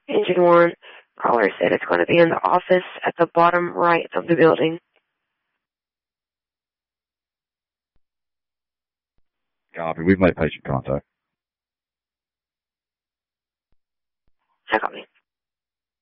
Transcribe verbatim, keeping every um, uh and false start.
Engine one. Caller said it's going to be in the office at the bottom right of the building. Copy. We've made patient contact. I copy.